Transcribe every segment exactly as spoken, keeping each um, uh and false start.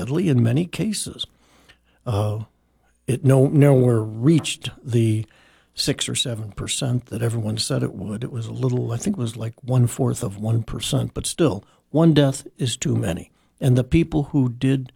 sadly, in many cases. Uh, it no, nowhere reached the six or seven percent that everyone said it would. It was a little, I think it was like one-fourth of one percent, but still, one death is too many. And the people who did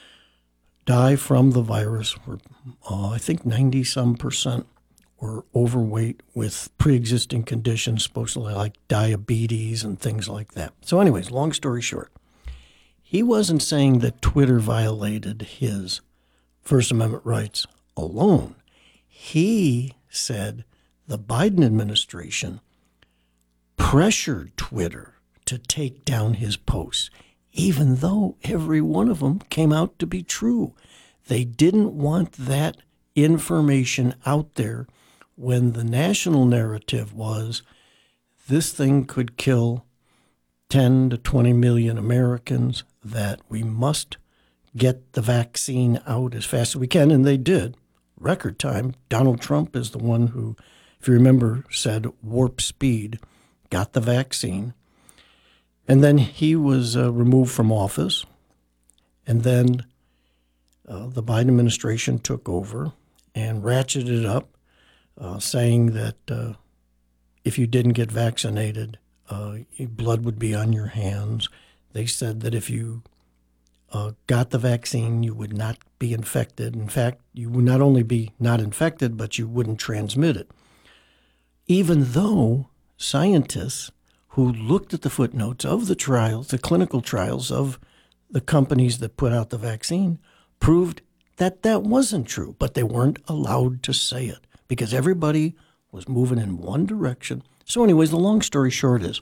die from the virus were, uh, I think, ninety-some percent were overweight with pre-existing conditions, supposedly like diabetes and things like that. So anyways, long story short, he wasn't saying that Twitter violated his First Amendment rights alone. He said the Biden administration pressured Twitter to take down his posts, even though every one of them came out to be true. They didn't want that information out there when the national narrative was this thing could kill ten to twenty million Americans, that we must get the vaccine out as fast as we can, and they did. Record time. Donald Trump is the one who, if you remember, said warp speed, got the vaccine. And then he was uh, removed from office. And then uh, the Biden administration took over and ratcheted it up, uh, saying that uh, if you didn't get vaccinated, uh, blood would be on your hands. They said that if you uh, got the vaccine, you would not be infected. In fact, you would not only be not infected, but you wouldn't transmit it. Even though scientists who looked at the footnotes of the trials, the clinical trials of the companies that put out the vaccine, proved that that wasn't true, but they weren't allowed to say it because everybody was moving in one direction. So anyways, the long story short is,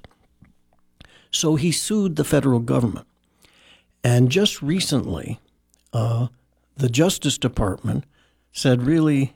so he sued the federal government. And just recently, uh, the Justice Department said, really,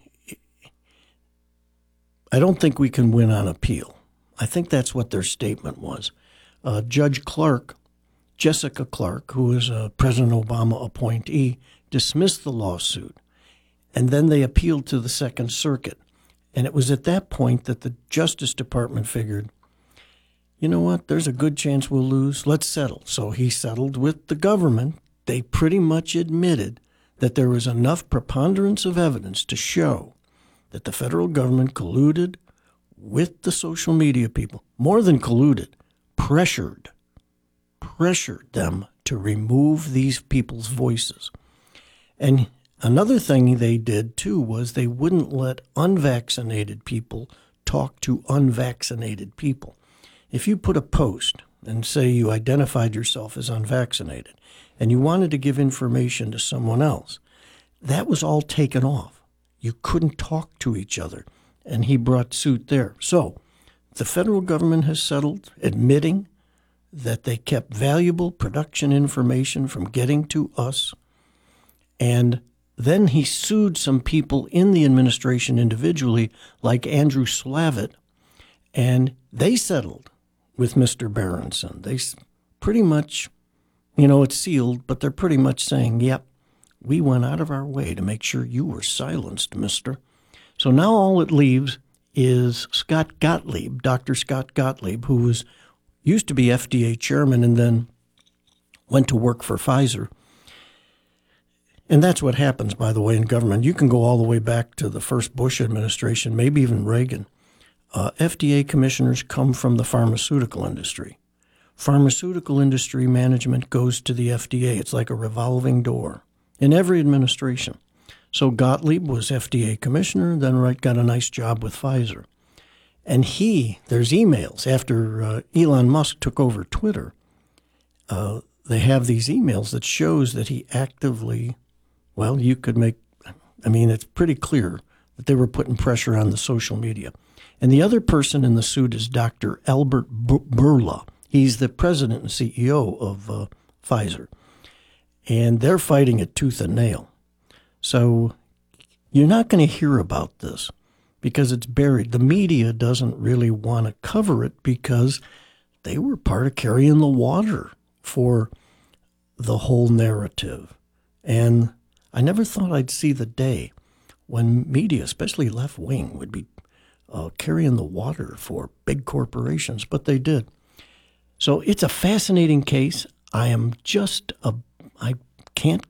I don't think we can win on appeal. I think that's what their statement was. Uh, Judge Clark, Jessica Clark, who is a President Obama appointee, dismissed the lawsuit. And then they appealed to the Second Circuit. And it was at that point that the Justice Department figured, you know what, there's a good chance we'll lose. Let's settle. So he settled with the government. They pretty much admitted that there was enough preponderance of evidence to show that the federal government colluded with the social media people, more than colluded, pressured, pressured them to remove these people's voices. And another thing they did, too, was they wouldn't let unvaccinated people talk to unvaccinated people. If you put a post and say you identified yourself as unvaccinated and you wanted to give information to someone else, that was all taken off. You couldn't talk to each other, and he brought suit there. So the federal government has settled, admitting that they kept valuable production information from getting to us. And then he sued some people in the administration individually, like Andrew Slavitt, and they settled with Mister Berenson. They pretty much, you know, it's sealed, but they're pretty much saying, yep, we went out of our way to make sure you were silenced, mister. So now all it leaves is Scott Gottlieb, Doctor Scott Gottlieb, who was used to be F D A chairman and then went to work for Pfizer. And that's what happens, by the way, in government. You can go all the way back to the first Bush administration, maybe even Reagan. Uh, F D A commissioners come from the pharmaceutical industry. Pharmaceutical industry management goes to the F D A. It's like a revolving door in every administration. So Gottlieb was F D A commissioner, then right got a nice job with Pfizer. And he, there's emails after uh, Elon Musk took over Twitter. Uh, they have these emails that shows that he actively, well, you could make, I mean, it's pretty clear that they were putting pressure on the social media. And the other person in the suit is Doctor Albert Bourla. He's the president and C E O of uh, Pfizer. And they're fighting it tooth and nail. So you're not going to hear about this because it's buried. The media doesn't really want to cover it because they were part of carrying the water for the whole narrative. And I never thought I'd see the day when media, especially left wing, would be uh, carrying the water for big corporations, but they did. So it's a fascinating case. I am just a, I can't